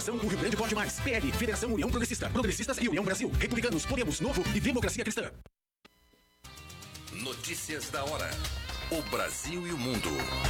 Coligação com Rio Grande Pode Mais. PL, Federação União Progressista. Progressistas e União Brasil. Republicanos, Podemos, Novo e Democracia Cristã. Notícias da hora. O Brasil e o mundo.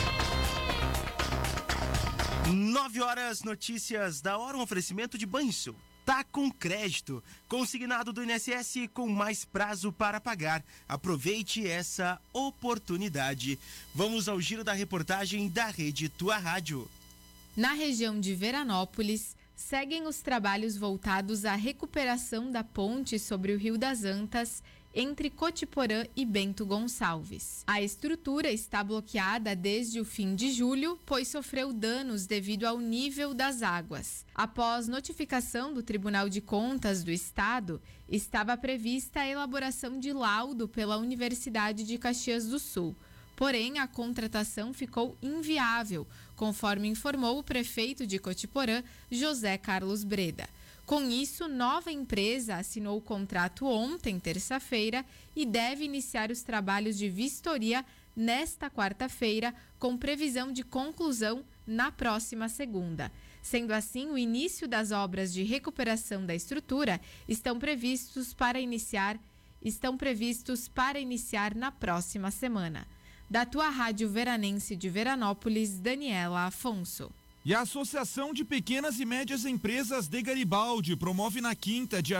9 horas, notícias da hora, um oferecimento de Banrisul. Tá com crédito, consignado do INSS com mais prazo para pagar. Aproveite essa oportunidade. Vamos ao giro da reportagem da Rede Tua Rádio. Na região de Veranópolis, seguem os trabalhos voltados à recuperação da ponte sobre o Rio das Antas, entre Cotiporã e Bento Gonçalves. A estrutura está bloqueada desde o fim de julho, pois sofreu danos devido ao nível das águas. Após notificação do Tribunal de Contas do Estado, estava prevista a elaboração de laudo pela Universidade de Caxias do Sul. Porém, a contratação ficou inviável, conforme informou o prefeito de Cotiporã, José Carlos Breda. Com isso, nova empresa assinou o contrato ontem, terça-feira, e deve iniciar os trabalhos de vistoria nesta quarta-feira, com previsão de conclusão na próxima segunda. Sendo assim, o início das obras de recuperação da estrutura estão previstos para iniciar na próxima semana. Da Tua Rádio Veranense de Veranópolis, Daniela Afonso. E a Associação de Pequenas e Médias Empresas de Garibaldi promove na quinta, dia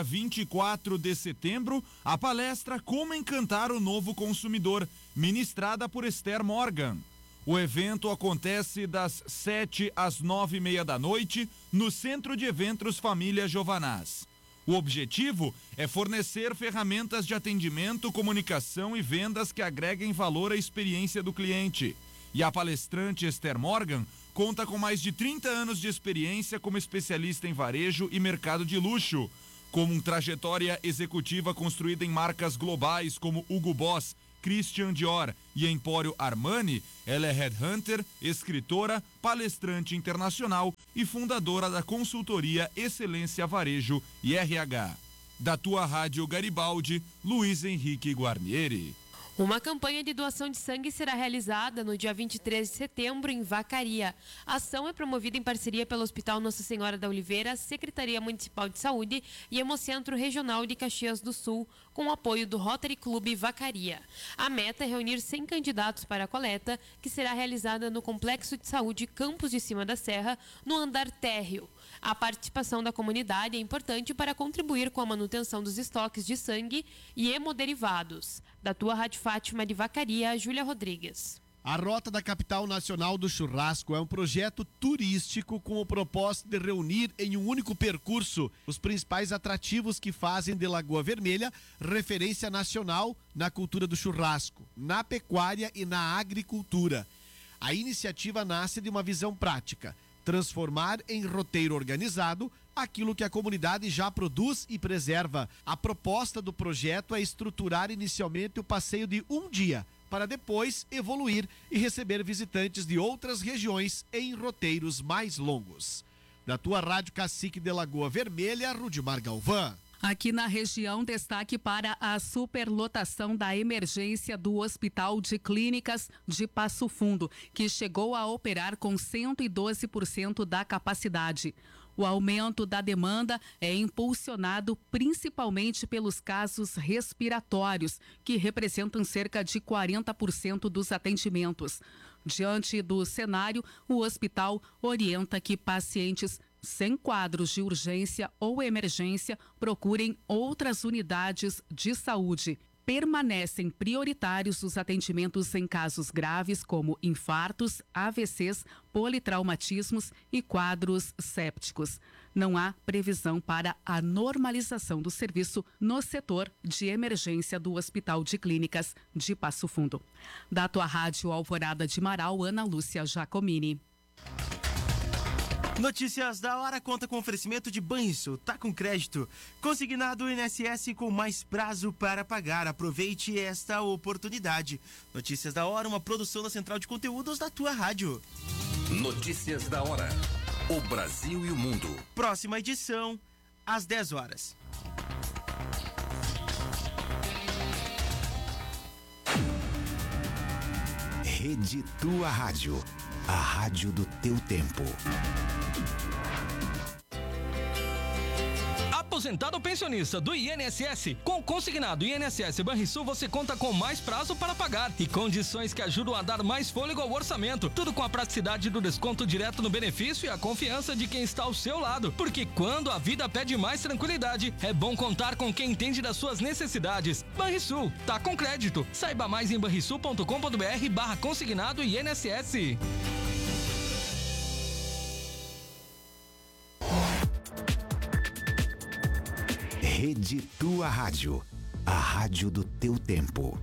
24 de setembro, a palestra Como Encantar o Novo Consumidor, ministrada por Esther Morgan. O evento acontece das 7 às 9:30 da noite, no Centro de Eventos Família Giovanaz. O objetivo é fornecer ferramentas de atendimento, comunicação e vendas que agreguem valor à experiência do cliente. E a palestrante Esther Morgan conta com mais de 30 anos de experiência como especialista em varejo e mercado de luxo. Com uma trajetória executiva construída em marcas globais como Hugo Boss, Christian Dior e Empório Armani, ela é headhunter, escritora, palestrante internacional e fundadora da consultoria Excelência Varejo e RH. Da Tua Rádio Garibaldi, Luiz Henrique Guarnieri. Uma campanha de doação de sangue será realizada no dia 23 de setembro em Vacaria. A ação é promovida em parceria pelo Hospital Nossa Senhora da Oliveira, Secretaria Municipal de Saúde e Hemocentro Regional de Caxias do Sul, com o apoio do Rotary Clube Vacaria. A meta é reunir 100 candidatos para a coleta, que será realizada no Complexo de Saúde Campos de Cima da Serra, no andar térreo. A participação da comunidade é importante para contribuir com a manutenção dos estoques de sangue e hemoderivados. Da Tua Rádio Fátima de Vacaria, Júlia Rodrigues. A Rota da Capital Nacional do Churrasco é um projeto turístico com o propósito de reunir em um único percurso os principais atrativos que fazem de Lagoa Vermelha referência nacional na cultura do churrasco, na pecuária e na agricultura. A iniciativa nasce de uma visão prática: transformar em roteiro organizado aquilo que a comunidade já produz e preserva. A proposta do projeto é estruturar inicialmente o passeio de um dia, para depois evoluir e receber visitantes de outras regiões em roteiros mais longos. Da Tua Rádio Cacique de Lagoa Vermelha, Rudimar Galvão. Aqui na região, destaque para a superlotação da emergência do Hospital de Clínicas de Passo Fundo, que chegou a operar com 112% da capacidade. O aumento da demanda é impulsionado principalmente pelos casos respiratórios, que representam cerca de 40% dos atendimentos. Diante do cenário, o hospital orienta que pacientes sem quadros de urgência ou emergência procurem outras unidades de saúde. Permanecem prioritários os atendimentos em casos graves como infartos, AVCs, politraumatismos e quadros sépticos. Não há previsão para a normalização do serviço no setor de emergência do Hospital de Clínicas de Passo Fundo. Da Tua Rádio Alvorada de Marau, Ana Lúcia Giacomini. Notícias da hora conta com oferecimento de Banrisul, tá com crédito. Consignado INSS com mais prazo para pagar. Aproveite esta oportunidade. Notícias da hora, uma produção da Central de Conteúdos da Tua Rádio. Notícias da hora. O Brasil e o mundo. Próxima edição, às 10 horas. Rede Tua Rádio. A rádio do teu tempo. aposentado ou pensionista do INSS, com o consignado INSS Banrisul você conta com mais prazo para pagar e condições que ajudam a dar mais fôlego ao orçamento. Tudo com a praticidade do desconto direto no benefício e a confiança de quem está ao seu lado. Porque quando a vida pede mais tranquilidade, é bom contar com quem entende das suas necessidades. Banrisul, tá com crédito. Saiba mais em banrisul.com.br/consignado INSS. Rede Tua Rádio, a rádio do teu tempo.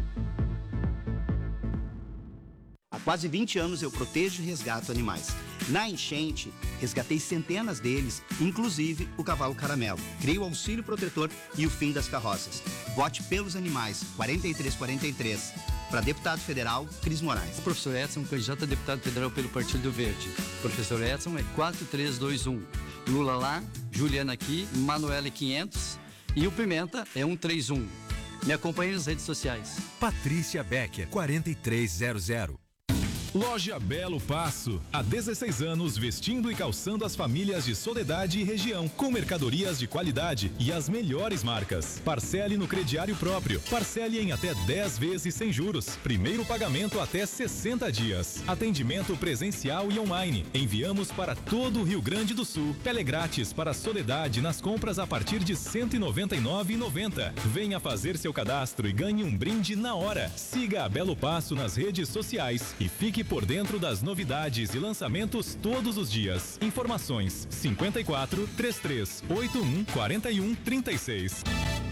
Há quase 20 anos eu protejo e resgato animais. Na enchente, resgatei centenas deles, inclusive o cavalo caramelo. Criei o auxílio protetor e o fim das carroças. Vote pelos animais, 4343. Para deputado federal, Cris Moraes. O professor Edson, candidato a deputado federal pelo Partido Verde. Professor Edson é 4321. Lula lá, Juliana aqui, Manoela 500 e o Pimenta é 131. Me acompanhe nas redes sociais. Patrícia Becker, 4300. Loja Belo Passo, há 16 anos vestindo e calçando as famílias de Soledade e região, com mercadorias de qualidade e as melhores marcas. Parcele no crediário próprio, parcele em até 10 vezes sem juros, primeiro pagamento até 60 dias. Atendimento presencial e online, enviamos para todo o Rio Grande do Sul. Telegrátis para Soledade nas compras a partir de R$ 199,90. Venha fazer seu cadastro e ganhe um brinde na hora. Siga a Belo Passo nas redes sociais e fique por dentro das novidades e lançamentos todos os dias. Informações 54 3381 41 36.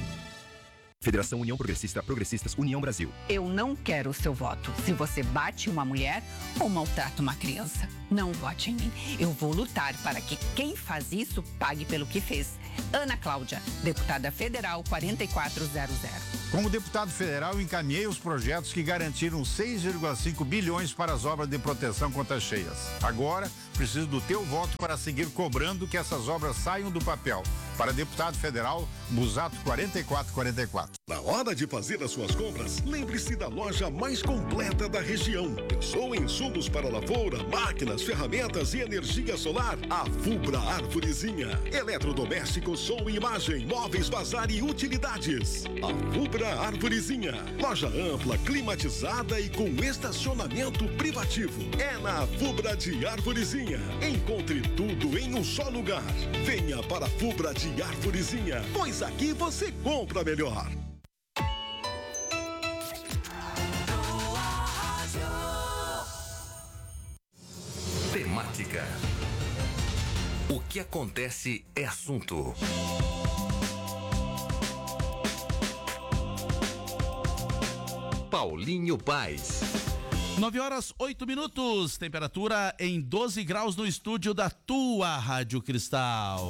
Federação União Progressista, Progressistas União Brasil. Eu não quero o seu voto. Se você bate uma mulher ou maltrata uma criança, não vote em mim. Eu vou lutar para que quem faz isso pague pelo que fez. Ana Cláudia, deputada federal 4400. Como deputado federal, encaminhei os projetos que garantiram 6,5 bilhões para as obras de proteção contra cheias. Agora, preciso do teu voto para seguir cobrando que essas obras saiam do papel. Para deputado federal, Busato 4444. Na hora de fazer as suas compras, lembre-se da loja mais completa da região. Pensou em insumos para lavoura, máquinas, ferramentas e energia solar? A Fubra Arvorezinha. Eletrodomésticos, som e imagem, móveis, bazar e utilidades. A Fubra Arvorezinha. Loja ampla, climatizada e com estacionamento privativo. É na Fubra de Arvorezinha. Encontre tudo em um só lugar. Venha para a Fubra de Arvorezinha, pois aqui você compra melhor. Temática. O que acontece é assunto. Paulinho Paes. 9h08, temperatura em 12 graus no estúdio da tua Rádio Cristal.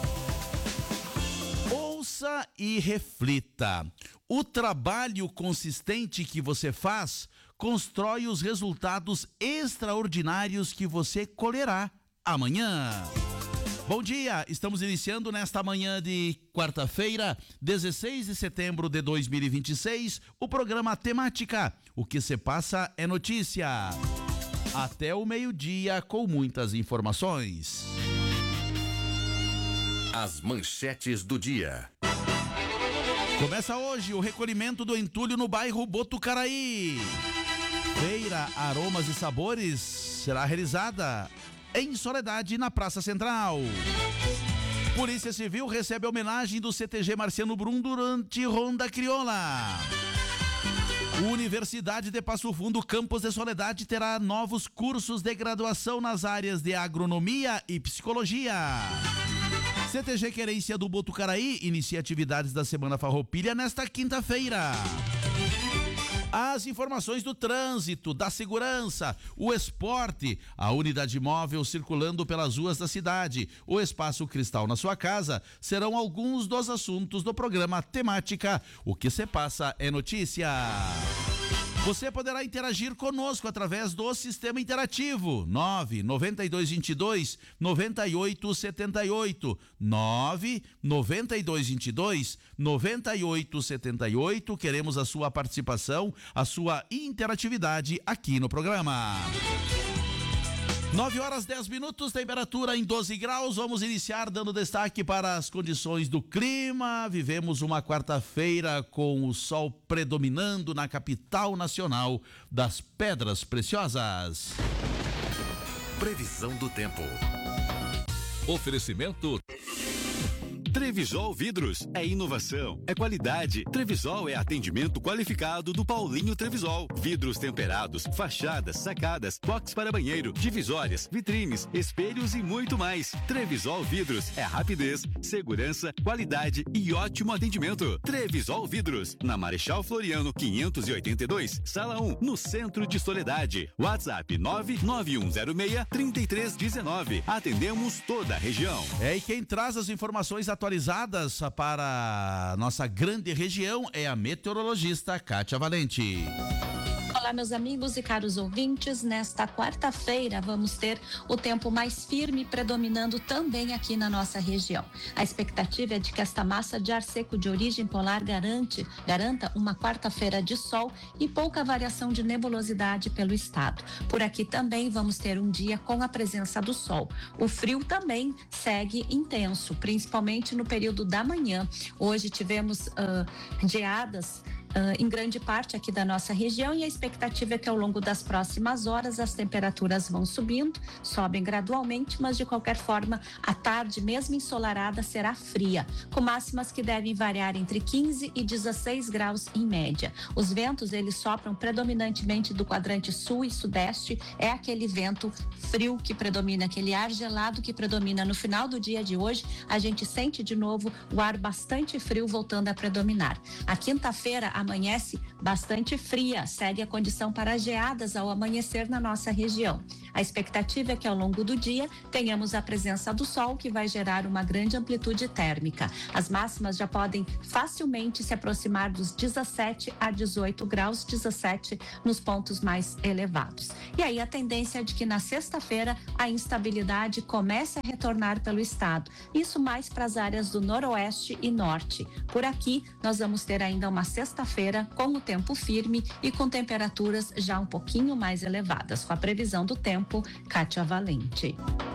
Ouça e reflita. O trabalho consistente que você faz constrói os resultados extraordinários que você colherá amanhã. Bom dia, estamos iniciando nesta manhã de quarta-feira, 16 de setembro de 2026, o programa Temática. O que se passa é notícia. Até o meio-dia com muitas informações. As manchetes do dia. Começa hoje o recolhimento do entulho no bairro Botucaraí. Feira Aromas e Sabores será realizada em Soledade, na Praça Central. Polícia Civil recebe homenagem do CTG Marciano Brum durante Ronda Crioula. Universidade de Passo Fundo, campus de Soledade, terá novos cursos de graduação nas áreas de agronomia e psicologia. CTG Querência do Botucaraí inicia atividades da Semana Farroupilha nesta quinta-feira. As informações do trânsito, da segurança, o esporte, a unidade móvel circulando pelas ruas da cidade, o espaço Cristal na sua casa, serão alguns dos assuntos do programa Temática. O que se passa é notícia. Você poderá interagir conosco através do sistema interativo 99222-9878, 99222-9878. Queremos a sua participação, a sua interatividade aqui no programa. 9h10, temperatura em 12 graus. Vamos iniciar dando destaque para as condições do clima. Vivemos uma quarta-feira com o sol predominando na capital nacional das Pedras Preciosas. Previsão do tempo. Oferecimento Trevisol Vidros, é inovação, é qualidade. Trevisol é atendimento qualificado do Paulinho Trevisol. Vidros temperados, fachadas, sacadas, box para banheiro, divisórias, vitrines, espelhos e muito mais. Trevisol Vidros é rapidez, segurança, qualidade e ótimo atendimento. Trevisol Vidros, na Marechal Floriano 582, Sala 1, no centro de Soledade. WhatsApp 99106-3319. Atendemos toda a região. E quem traz as informações atualizadas para nossa grande região é a meteorologista Kátia Valente. Olá, meus amigos e caros ouvintes. Nesta quarta-feira vamos ter o tempo mais firme predominando também aqui na nossa região. A expectativa é de que esta massa de ar seco de origem polar garanta uma quarta-feira de sol e pouca variação de nebulosidade pelo estado. Por aqui também vamos ter um dia com a presença do sol. O frio também segue intenso, principalmente no período da manhã. Hoje tivemos geadas em grande parte aqui da nossa região e a expectativa é que ao longo das próximas horas as temperaturas vão subindo, sobem gradualmente, mas de qualquer forma a tarde, mesmo ensolarada, será fria, com máximas que devem variar entre 15 e 16 graus em média. Os ventos, eles sopram predominantemente do quadrante sul e sudeste, é aquele vento frio que predomina, aquele ar gelado que predomina. No final do dia de hoje, a gente sente de novo o ar bastante frio voltando a predominar. A quinta-feira amanhece bastante fria, segue a condição para geadas ao amanhecer na nossa região. A expectativa é que ao longo do dia tenhamos a presença do sol, que vai gerar uma grande amplitude térmica. As máximas já podem facilmente se aproximar dos 17 a 18 graus, 17 nos pontos mais elevados. E aí a tendência é de que na sexta-feira a instabilidade comece a retornar pelo estado. Isso mais para as áreas do noroeste e norte. Por aqui nós vamos ter ainda uma sexta-feira com o tempo firme e com temperaturas já um pouquinho mais elevadas. Com a previsão do tempo, Kátia Valente.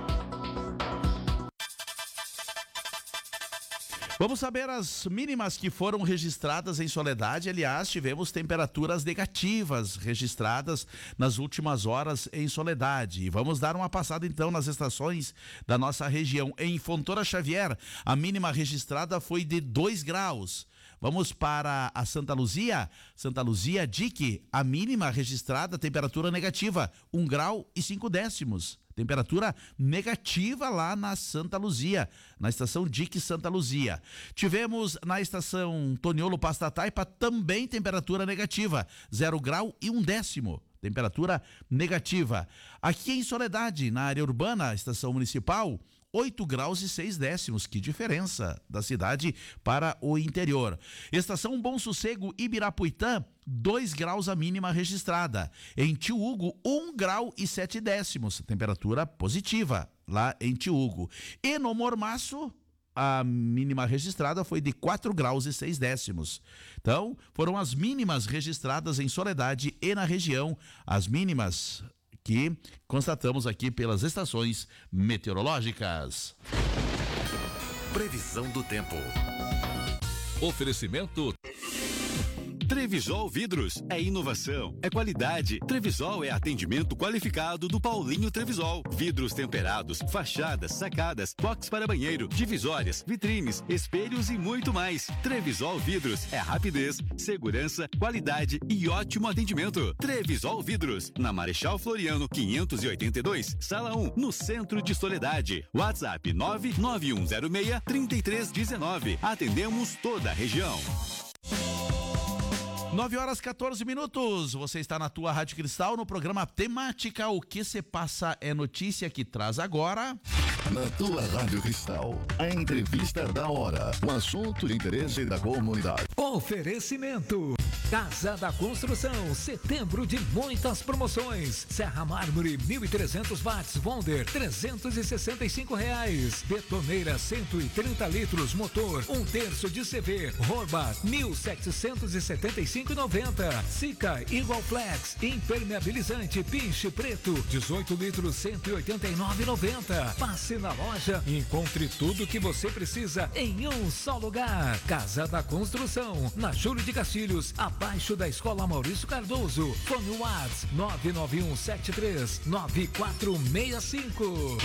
Vamos saber as mínimas que foram registradas em Soledade. Aliás, tivemos temperaturas negativas registradas nas últimas horas em Soledade. E vamos dar uma passada então nas estações da nossa região. Em Fontoura Xavier, a mínima registrada foi de 2 graus. Vamos para a Santa Luzia Dique, a mínima registrada, temperatura negativa, 1 grau e 5 décimos. Temperatura negativa lá na Santa Luzia, na estação Dique Santa Luzia. Tivemos na estação Toniolo Pasta Taipa também temperatura negativa, 0 grau e 1 décimo. Temperatura negativa. Aqui em Soledade, na área urbana, estação municipal, 8 graus e 6 décimos, que diferença da cidade para o interior. Estação Bom Sossego, Ibirapuitã, 2 graus a mínima registrada. Em Tio Hugo, 1 grau e 7 décimos, temperatura positiva lá em Tio Hugo. E no Mormaço, a mínima registrada foi de 4 graus e 6 décimos. Então, foram as mínimas registradas em Soledade e na região, as mínimas que constatamos aqui pelas estações meteorológicas. Previsão do tempo. Oferecimento Trevisol Vidros, é inovação, é qualidade. Trevisol é atendimento qualificado do Paulinho Trevisol. Vidros temperados, fachadas, sacadas, box para banheiro, divisórias, vitrines, espelhos e muito mais. Trevisol Vidros é rapidez, segurança, qualidade e ótimo atendimento. Trevisol Vidros, na Marechal Floriano 582, Sala 1, no centro de Soledade. WhatsApp 99106-3319. Atendemos toda a região. 9h14. Você está na tua Rádio Cristal no programa Temática. O que se passa é notícia, que traz agora. Na tua Rádio Cristal, a entrevista da hora. Um assunto de interesse da comunidade. Oferecimento Casa da Construção, setembro de muitas promoções. Serra Mármore 1.300 watts, Wonder R$365. Betoneira 130 litros, motor 1/3 de CV, Roba 1.775,90. Sica Igual Flex, impermeabilizante Pinche Preto 18 litros 189,90. Passe na loja e encontre tudo que você precisa em um só lugar. Casa da Construção, na Júlio de Castilhos, abaixo da Escola Maurício Cardoso. Fone WhatsApp 991739465.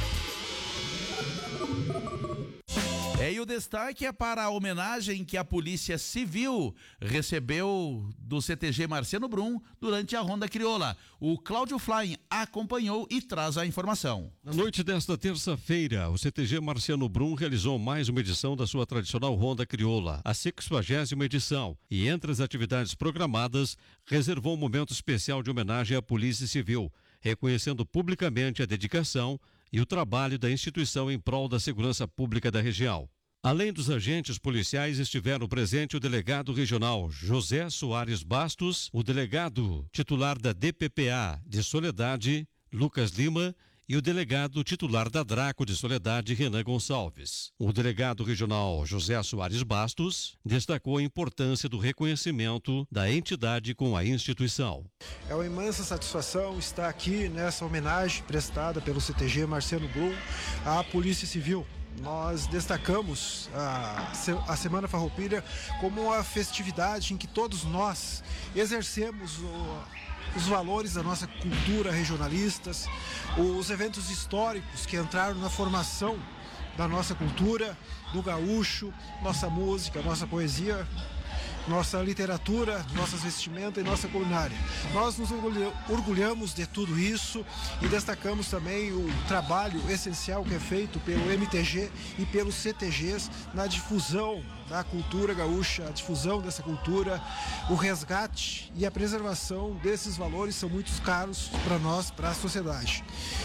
E o destaque é para a homenagem que a Polícia Civil recebeu do CTG Marciano Brum durante a Ronda Crioula. O Cláudio Flain acompanhou e traz a informação. Na noite desta terça-feira, o CTG Marciano Brum realizou mais uma edição da sua tradicional Ronda Crioula, a 60ª edição, e entre as atividades programadas, reservou um momento especial de homenagem à Polícia Civil, reconhecendo publicamente a dedicação e o trabalho da instituição em prol da segurança pública da região. Além dos agentes policiais, estiveram presentes o delegado regional José Soares Bastos, o delegado titular da DPPA de Soledade, Lucas Lima, e o delegado titular da Draco de Soledade, Renan Gonçalves. O delegado regional José Soares Bastos destacou a importância do reconhecimento da entidade com a instituição. É uma imensa satisfação estar aqui nessa homenagem prestada pelo CTG Marciano Brum à Polícia Civil. Nós destacamos a Semana Farroupilha como uma festividade em que todos nós exercemos os valores da nossa cultura regionalistas, os eventos históricos que entraram na formação da nossa cultura, do gaúcho, nossa música, nossa poesia, nossa literatura, nossas vestimentas e nossa culinária. Nós nos orgulhamos de tudo isso e destacamos também o trabalho essencial que é feito pelo MTG e pelos CTGs na difusão da cultura gaúcha, a difusão dessa cultura, o resgate e a preservação desses valores são muito caros para nós, para a sociedade.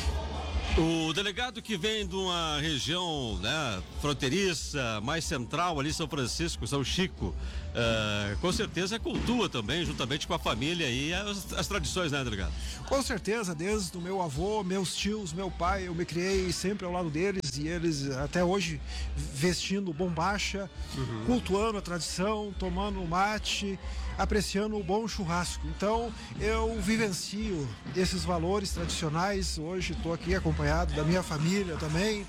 O delegado que vem de uma região, né, fronteiriça, mais central ali, São Francisco, São Chico, com certeza cultua também, juntamente com a família e as tradições, né, delegado? Com certeza, desde o meu avô, meus tios, meu pai, eu me criei sempre ao lado deles e eles até hoje vestindo bombacha, cultuando a tradição, tomando mate, apreciando o bom churrasco. Então eu vivencio esses valores tradicionais. Hoje estou aqui acompanhado da minha família também,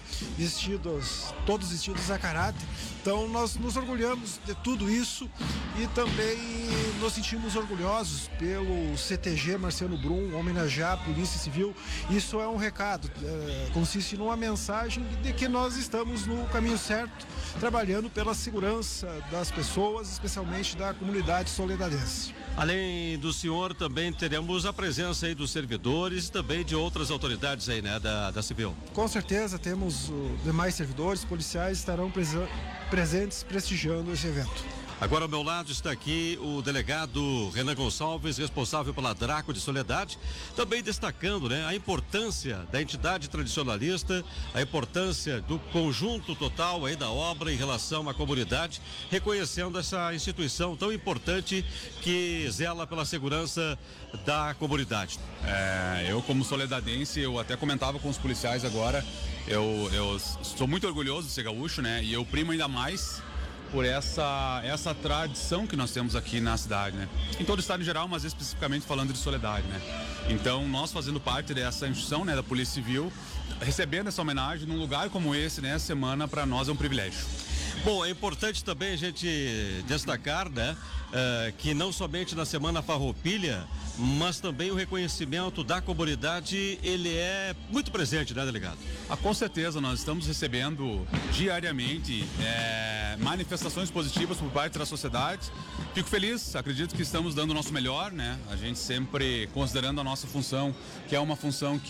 todos vestidos a caráter. Então nós nos orgulhamos de tudo isso e também nos sentimos orgulhosos pelo CTG Marciano Brum homenagear a Polícia Civil. Isso é um recado, consiste numa mensagem de que nós estamos no caminho certo, trabalhando pela segurança das pessoas, especialmente da comunidade soledadense. Além do senhor, também teremos a presença aí dos servidores e também de outras autoridades aí, né, da Civil. Com certeza, temos demais servidores, policiais estarão presentes prestigiando esse evento. Agora ao meu lado está aqui o delegado Renan Gonçalves, responsável pela Draco de Soledade, também destacando, né, a importância da entidade tradicionalista, a importância do conjunto total aí da obra em relação à comunidade, reconhecendo essa instituição tão importante que zela pela segurança da comunidade. Eu como soledadense, eu até comentava com os policiais agora, eu sou muito orgulhoso de ser gaúcho, né, e eu primo ainda mais por essa tradição que nós temos aqui na cidade, né? Em todo o estado em geral, mas especificamente falando de Soledade, né? Então, nós fazendo parte dessa instituição, né, da Polícia Civil, recebendo essa homenagem num lugar como esse, né, semana, para nós é um privilégio. Bom, é importante também a gente destacar, né, que não somente na Semana Farroupilha, mas também o reconhecimento da comunidade, ele é muito presente, né, delegado? Com certeza, nós estamos recebendo diariamente manifestações positivas por parte da sociedade. Fico feliz, acredito que estamos dando o nosso melhor, né? A gente sempre considerando a nossa função, que é uma função que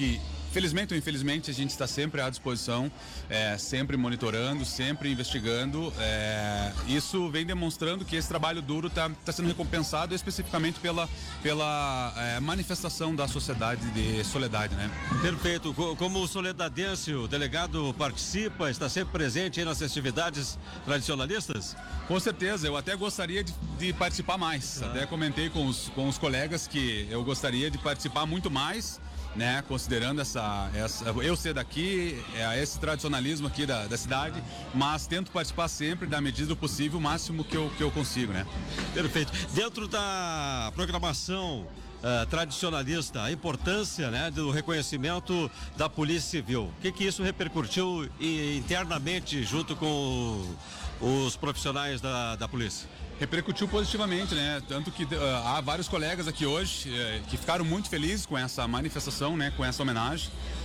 Felizmente ou infelizmente, a gente está sempre à disposição, sempre monitorando, sempre investigando. Isso vem demonstrando que esse trabalho duro está sendo recompensado especificamente pela manifestação da sociedade de Soledade, né? Perfeito. Como soledadense, o delegado participa, está sempre presente aí nas festividades tradicionalistas? Com certeza, eu até gostaria de participar mais. Até comentei com os colegas que eu gostaria de participar muito mais, né, considerando eu ser daqui, esse tradicionalismo aqui da cidade, mas tento participar sempre, na medida do possível, o máximo que eu consigo, né? Perfeito. Dentro da programação tradicionalista, a importância, né, do reconhecimento da Polícia Civil, o que isso repercutiu internamente junto com os profissionais da polícia? Repercutiu positivamente, né? Tanto que há vários colegas aqui hoje que ficaram muito felizes com essa manifestação, né? Com essa homenagem.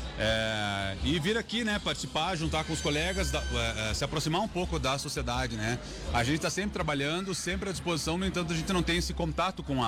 E vir aqui, né? Participar, juntar com os colegas, se aproximar um pouco da sociedade, né? A gente está sempre trabalhando, sempre à disposição, no entanto a gente não tem esse contato com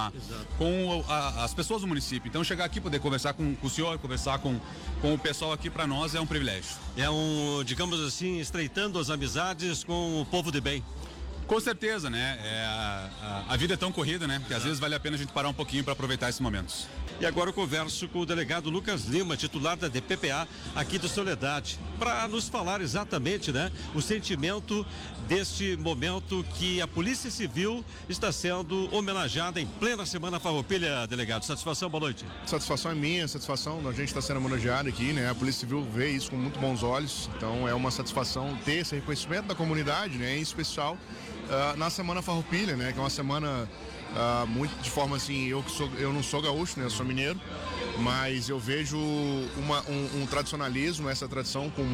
as pessoas do município. Então chegar aqui, poder conversar com o senhor, conversar com o pessoal aqui, para nós é um privilégio. Digamos assim, estreitando as amizades com o povo de bem. Com certeza, né? A vida é tão corrida, né? Que às vezes vale a pena a gente parar um pouquinho para aproveitar esses momentos. E agora eu converso com o delegado Lucas Lima, titular da DPPA aqui do Soledade, para nos falar exatamente, né, o sentimento deste momento que a Polícia Civil está sendo homenageada em plena Semana Farroupilha, delegado. Satisfação, boa noite. Satisfação é minha, satisfação da gente estar sendo homenageado aqui, né? A Polícia Civil vê isso com muito bons olhos, então é uma satisfação ter esse reconhecimento da comunidade, né, em especial na Semana Farroupilha, né, que é uma semana muito de forma assim, eu não sou gaúcho, né, eu sou mineiro, mas eu vejo um tradicionalismo, essa tradição com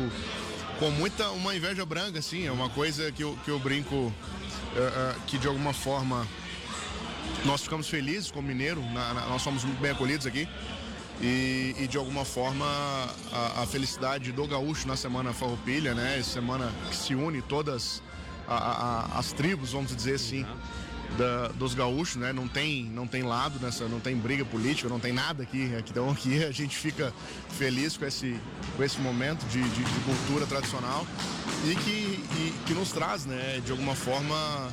muita uma inveja branca, assim, é uma coisa que eu brinco que de alguma forma nós ficamos felizes como mineiro, nós somos muito bem acolhidos aqui. E de alguma forma a felicidade do gaúcho na Semana Farroupilha, né? Semana que se une todas as tribos, vamos dizer assim, dos gaúchos, né? Não tem lado nessa, não tem briga política, não tem nada aqui. Então aqui a gente fica feliz com esse momento de cultura tradicional e que nos traz, né? De alguma forma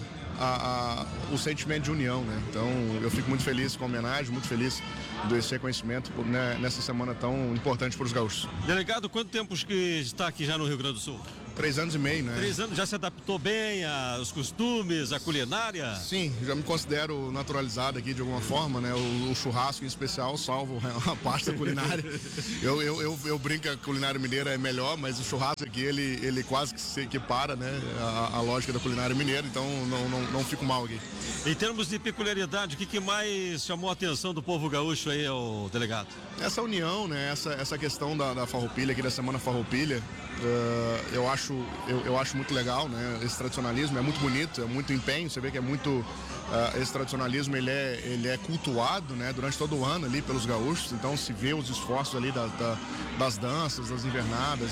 o sentimento de união, né? Então eu fico muito feliz com a homenagem, muito feliz desse reconhecimento, né, nessa semana tão importante para os gaúchos. Delegado, quanto tempo que está aqui já no Rio Grande do Sul? 3 anos e meio, né? 3 anos, já se adaptou bem aos costumes, à culinária? Sim, já me considero naturalizado aqui de alguma forma, né? O churrasco em especial, salvo a parte da culinária. Eu brinco que a culinária mineira é melhor, mas o churrasco aqui, ele quase que se equipara, né? A lógica da culinária mineira, então não fico mal aqui. Em termos de peculiaridade, o que mais chamou a atenção do povo gaúcho aí, o delegado? Essa união, né? Essa questão da Farroupilha, aqui da Semana Farroupilha, eu acho muito legal, né? Esse tradicionalismo é muito bonito, é muito empenho, você vê que é muito... esse tradicionalismo, ele é cultuado, né? Durante todo o ano ali pelos gaúchos, então se vê os esforços ali das danças, das invernadas,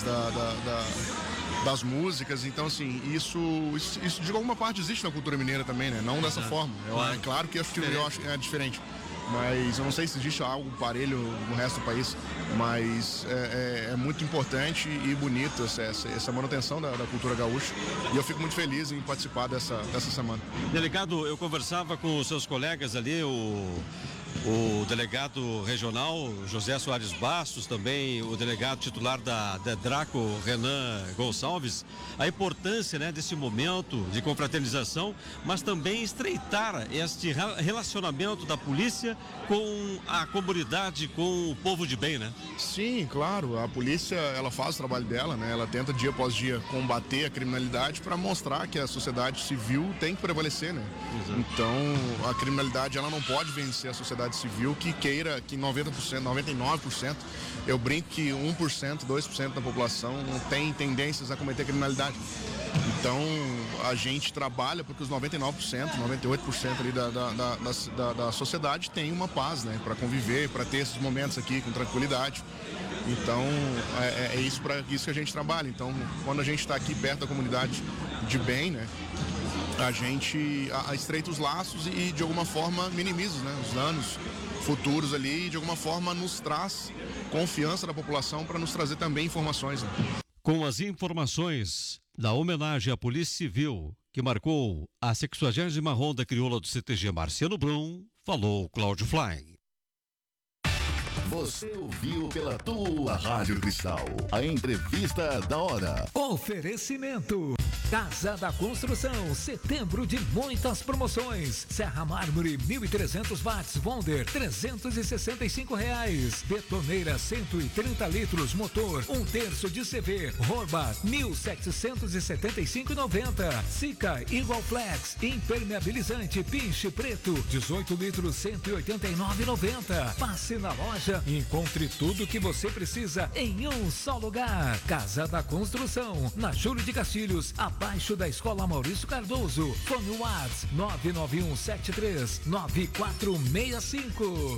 das músicas, então assim, isso de alguma parte existe na cultura mineira também, né? Não dessa forma, é claro que eu acho que é diferente. Mas eu não sei se existe algo parelho no resto do país, mas é muito importante e bonito essa manutenção da cultura gaúcha, e eu fico muito feliz em participar dessa semana. Delegado, eu conversava com os seus colegas ali, o delegado regional José Soares Bastos, também o delegado titular da Draco, Renan Gonçalves, a importância, né, desse momento de confraternização, mas também estreitar este relacionamento da polícia com a comunidade, com o povo de bem, né? Sim, claro, a polícia, ela faz o trabalho dela, né? Ela tenta dia após dia combater a criminalidade para mostrar que a sociedade civil tem que prevalecer, né? Exato. Então, a criminalidade, ela não pode vencer a sociedade civil que queira que 90%, 99%, eu brinco que 1%, 2% da população tem tendências a cometer criminalidade. Então, a gente trabalha porque os 99%, 98% ali da sociedade tem uma paz, né? Para conviver, para ter esses momentos aqui com tranquilidade. Então, é isso para isso que a gente trabalha. Então, quando a gente está aqui perto da comunidade de bem, né? A gente estreita os laços e de alguma forma minimiza, né, os danos futuros ali e de alguma forma nos traz confiança da população para nos trazer também informações. Né? Com as informações da homenagem à Polícia Civil que marcou a 60ª Ronda Crioula do CTG Marciano Brum, falou Cláudio Fly. Você ouviu pela tua Rádio Cristal a entrevista da hora. Oferecimento Casa da Construção, setembro de muitas promoções. Serra Mármore 1.300 watts, Wonder R$365. Betoneira 130 litros, motor 1/3 de CV, Horba 1.775,90. Sica Igual Flex, impermeabilizante Pinche Preto 18 litros 189,90. Passe na loja e encontre tudo que você precisa em um só lugar. Casa da Construção, na Júlio de Castilhos, abaixo da Escola Maurício Cardoso. Fone Whats 991739465.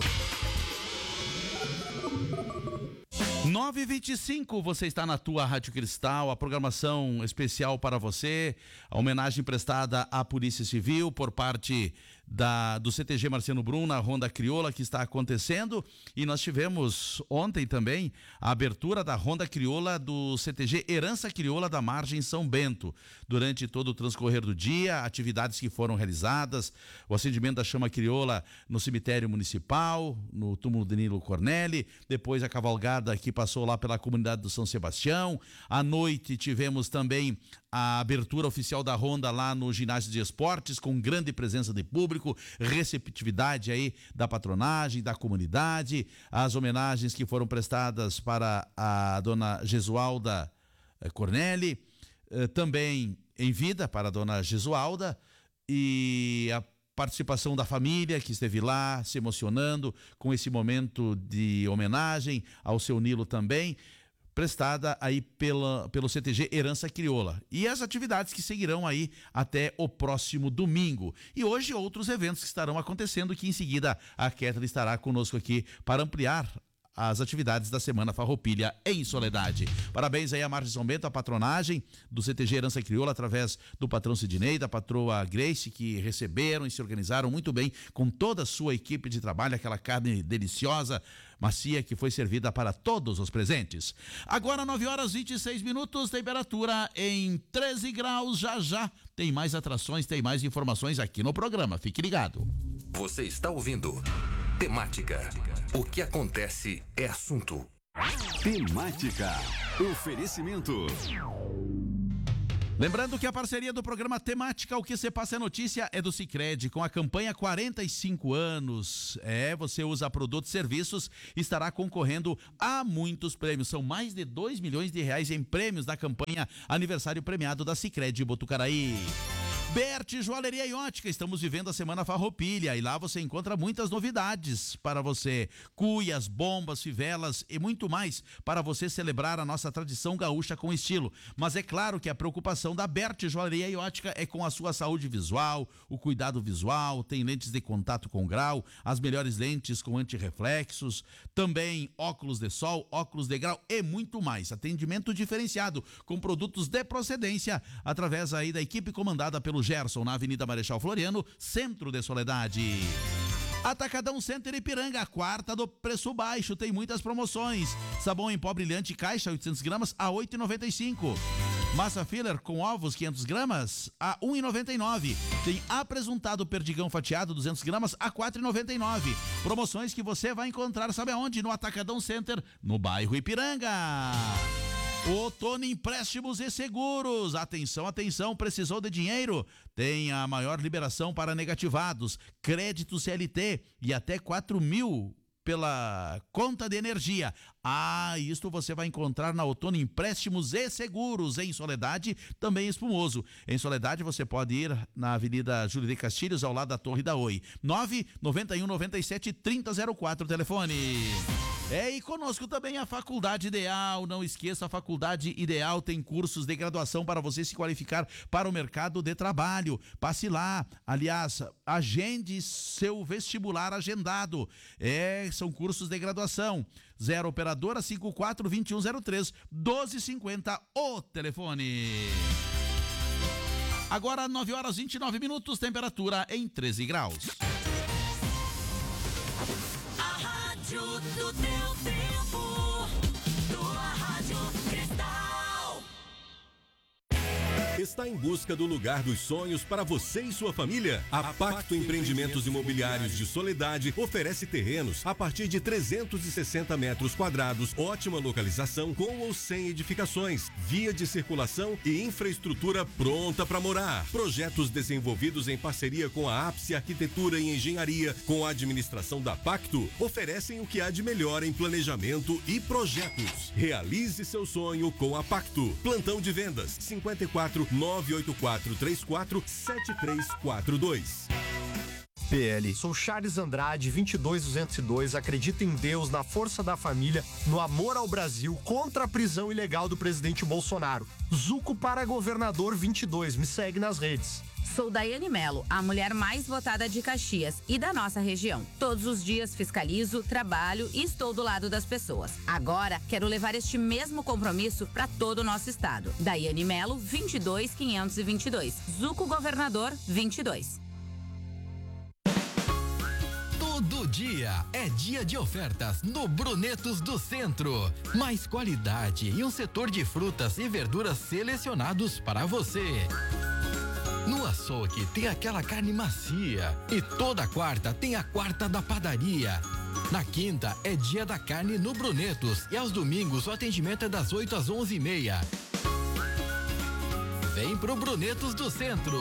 9h25, você está na tua Rádio Cristal, a programação especial para você, a homenagem prestada à Polícia Civil por parte do CTG Marciano Brum na Ronda Crioula que está acontecendo, e nós tivemos ontem também a abertura da Ronda Crioula do CTG Herança Crioula da Margem São Bento. Durante todo o transcorrer do dia, atividades que foram realizadas, o acendimento da chama crioula no cemitério municipal, no túmulo Danilo Cornelli, depois a cavalgada que passou lá pela comunidade do São Sebastião. À noite tivemos também a abertura oficial da Ronda lá no ginásio de esportes, com grande presença de público, receptividade aí da patronagem, da comunidade, as homenagens que foram prestadas para a dona Jesualda Cornelli, também em vida para a dona Jesualda, e a participação da família que esteve lá se emocionando com esse momento de homenagem ao seu Nilo também, prestada aí pelo CTG Herança Crioula. E as atividades que seguirão aí até o próximo domingo. E hoje outros eventos que estarão acontecendo, que em seguida a Kétala estará conosco aqui para ampliar as atividades da Semana Farroupilha em Soledade. Parabéns aí à Margem São Bento, a patronagem do CTG Herança Crioula, através do patrão Sidney, da patroa Grace, que receberam e se organizaram muito bem com toda a sua equipe de trabalho, aquela carne deliciosa, macia, que foi servida para todos os presentes. Agora 9h26, temperatura em 13 graus, já tem mais atrações, tem mais informações aqui no programa, fique ligado. Você está ouvindo Temática. O que acontece é assunto. Temática. Oferecimento. Lembrando que a parceria do programa Temática, o que você passa é notícia, é do Sicredi, com a campanha 45 anos. Você usa produtos e serviços, estará concorrendo a muitos prêmios. São mais de R$2 milhões em prêmios da campanha Aniversário Premiado da Sicredi Botucaraí. Berti Joalheria e Ótica, estamos vivendo a Semana Farroupilha e lá você encontra muitas novidades para você, cuias, bombas, fivelas e muito mais para você celebrar a nossa tradição gaúcha com estilo. Mas é claro que a preocupação da Berti Joalheria e Ótica é com a sua saúde visual, o cuidado visual, tem lentes de contato com grau, as melhores lentes com antirreflexos, também óculos de sol, óculos de grau e muito mais. Atendimento diferenciado com produtos de procedência através aí da equipe comandada pelo Gerson, na Avenida Marechal Floriano, centro de Soledade. Atacadão Center Ipiranga, a quarta do preço baixo, tem muitas promoções. Sabão em pó brilhante caixa 800 gramas a R$ 8,95. Massa filler com ovos 500 gramas a R$ 1,99. Tem apresuntado perdigão fatiado 200 gramas a R$ 4,99. Promoções que você vai encontrar, sabe aonde? No Atacadão Center, no bairro Ipiranga. Outono Empréstimos e Seguros. Atenção, atenção, precisou de dinheiro? Tem a maior liberação para negativados, crédito CLT e até 4.000 pela conta de energia. Isto você vai encontrar na Outono Empréstimos e Seguros, em Soledade, também Espumoso. Em Soledade você pode ir na Avenida Júlio de Castilhos, ao lado da Torre da Oi. 99197-3004, telefone. E conosco também a Faculdade Ideal. Não esqueça, a Faculdade Ideal tem cursos de graduação para você se qualificar para o mercado de trabalho. Passe lá, aliás, agende seu vestibular agendado. São cursos de graduação. 0 operadora 54-2103 1250, o telefone. Agora 9h29, temperatura em 13 graus. rádio do teu tempo. Tua Rádio Cristal. Está em busca do lugar dos sonhos para você e sua família? A Pacto Empreendimentos Imobiliários de Soledade oferece terrenos a partir de 360 metros quadrados, ótima localização com ou sem edificações, via de circulação e infraestrutura pronta para morar. Projetos desenvolvidos em parceria com a Ápice Arquitetura e Engenharia, com a administração da Pacto, oferecem o que há de melhor em planejamento e projetos. Realize seu sonho com a Pacto. Plantão de vendas 54 984 34 7342. PL. Sou Charles Andrade, 22202. Acredito em Deus, na força da família, no amor ao Brasil, contra a prisão ilegal do presidente Bolsonaro. Zuco para governador 22. Me segue nas redes. Sou Daiane Melo, a mulher mais votada de Caxias e da nossa região. Todos os dias fiscalizo, trabalho e estou do lado das pessoas. Agora, quero levar este mesmo compromisso para todo o nosso estado. Daiane Melo, 22522. Zuco Governador, 22. Todo dia é dia de ofertas no Brunetos do Centro. Mais qualidade e um setor de frutas e verduras selecionados para você. No açougue tem aquela carne macia e toda quarta tem a quarta da padaria. Na quinta é dia da carne no Brunetos e aos domingos o atendimento é das 8 às 11h30. Vem pro Brunetos do Centro.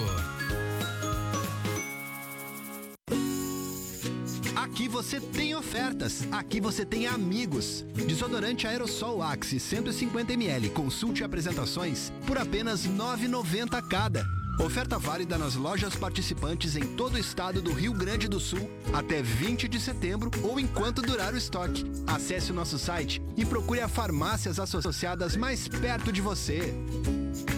Aqui você tem ofertas, aqui você tem amigos. Desodorante Aerosol Axe 150ml, consulte apresentações por apenas R$ 9,90 cada. Oferta válida nas lojas participantes em todo o estado do Rio Grande do Sul até 20 de setembro ou enquanto durar o estoque. Acesse o nosso site e procure as farmácias associadas mais perto de você.